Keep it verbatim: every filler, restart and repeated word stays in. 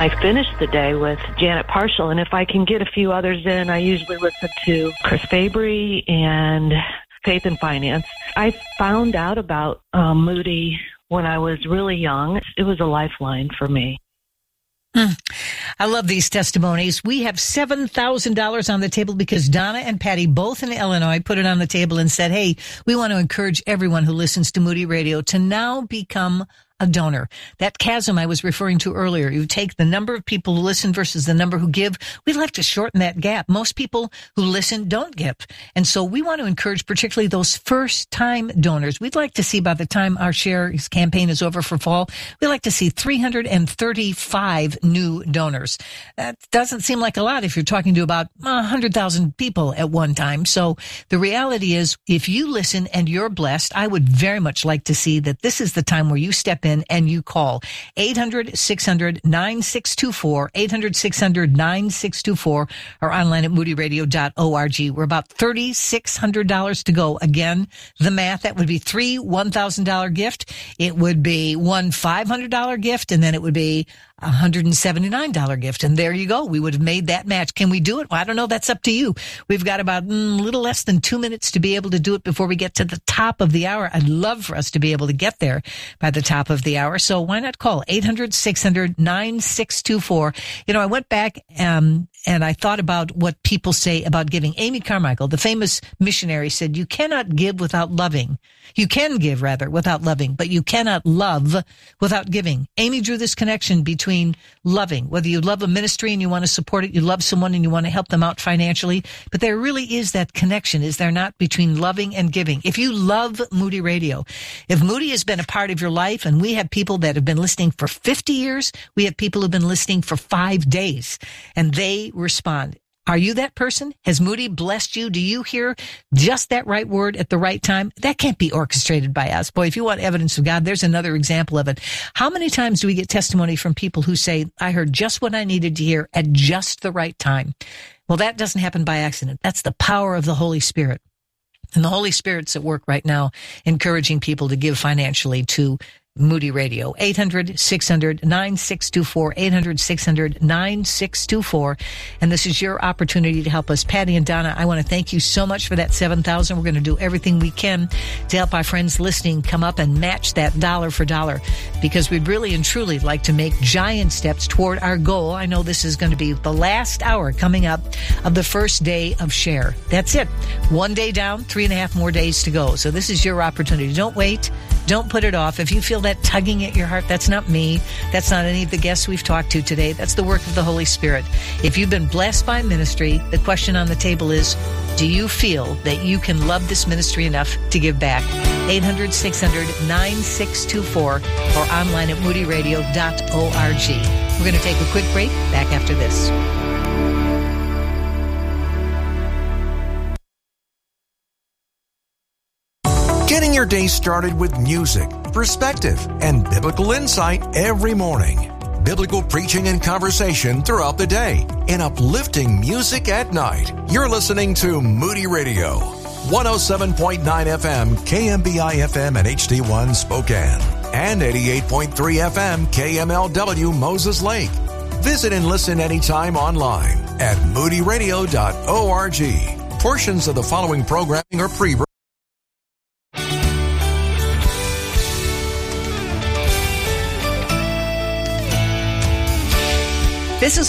I finish the day with Janet Parshall, and if I can get a few others in, I usually listen to Chris Fabry and Faith and Finance. I found out about um, Moody when I was really young. It was a lifeline for me. Mm. I love these testimonies. We have seven thousand dollars on the table because Donna and Patty, both in Illinois, put it on the table and said, hey, we want to encourage everyone who listens to Moody Radio to now become a donor. That chasm I was referring to earlier, you take the number of people who listen versus the number who give. We'd like to shorten that gap. Most people who listen don't give. And so we want to encourage particularly those first-time donors. We'd like to see by the time our share campaign is over for fall, we'd like to see three hundred thirty-five new donors. That doesn't seem like a lot if you're talking to about one hundred thousand people at one time. So the reality is, if you listen and you're blessed, I would very much like to see that this is the time where you step in and you call eight hundred, six hundred, nine six two four, eight hundred, six hundred, nine six two four, or online at moody radio dot org. We're about three thousand six hundred dollars to go. Again, the math, that would be three one thousand dollars gift. It would be one five hundred dollars gift, and then it would be a one hundred seventy-nine dollars gift. And there you go. We would have made that match. Can we do it? Well, I don't know. That's up to you. We've got about a mm, little less than two minutes to be able to do it before we get to the top of the hour. I'd love for us to be able to get there by the top of the hour. So why not call eight hundred, six hundred, nine six two four. You know, I went back um, and I thought about what people say about giving. Amy Carmichael, the famous missionary, said, you cannot give without loving. You can give, rather, without loving, but you cannot love without giving. Amy drew this connection between loving, whether you love a ministry and you want to support it, you love someone and you want to help them out financially, but there really is that connection, is there not, between loving and giving? If you love Moody Radio, if Moody has been a part of your life, and we have people that have been listening for fifty years, we have people who have been listening for five days, and they respond. Are you that person? Has Moody blessed you? Do you hear just that right word at the right time? That can't be orchestrated by us. Boy, if you want evidence of God, there's another example of it. How many times do we get testimony from people who say, I heard just what I needed to hear at just the right time? Well, that doesn't happen by accident. That's the power of the Holy Spirit. And the Holy Spirit's at work right now, encouraging people to give financially to Moody Radio. eight hundred, six hundred, nine six two four, eight hundred, six hundred, nine six two four. And this is your opportunity to help us. Patty and Donna, I want to thank you so much for that seven thousand. We're going to do everything we can to help our friends listening come up and match that dollar for dollar, because we'd really and truly like to make giant steps toward our goal. I know this is going to be the last hour coming up of the first day of Share. That's it. One day down, three and a half more days to go. So this is your opportunity. Don't wait. Don't put it off. If you feel that tugging at your heart, that's not me. That's not any of the guests we've talked to today. That's the work of the Holy Spirit. If you've been blessed by ministry, the question on the table is, do you feel that you can love this ministry enough to give back? eight hundred, six hundred, nine six two four or online at moody radio dot org. We're going to take a quick break. Back after this. Getting your day started with music, perspective, and biblical insight every morning. Biblical preaching and conversation throughout the day, and uplifting music at night. You're listening to Moody Radio, one oh seven point nine F M, K M B I F M and H D one Spokane, and eighty-eight point three F M, K M L W Moses Lake. Visit and listen anytime online at moody radio dot org. Portions of the following programming are pre- This is